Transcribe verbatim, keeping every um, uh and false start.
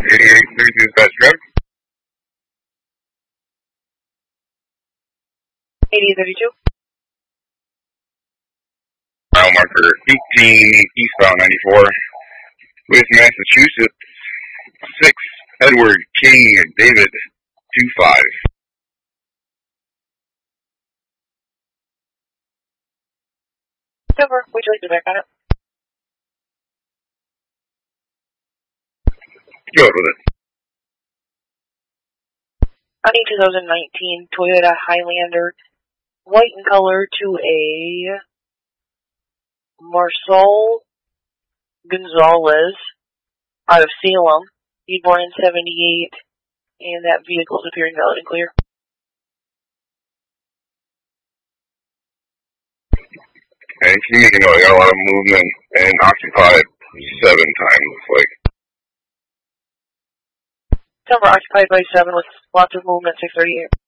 eighty-eight thirty-two dispatch, grab. eighty-eight thirty-two. Mile marker eighteen, eastbound ninety-four, with Massachusetts, six, Edward King David, two five. Over. Would you like to back on it? Go with it. On a two thousand nineteen Toyota Highlander, white in color, to a Marcel Gonzalez out of Salem. He born in seventy-eight, and that vehicle is appearing valid and clear. Okay, can you make a note? I got a lot of movement and occupied seven times, looks like. Number occupied by seven with lots of movement, six thirty-eight.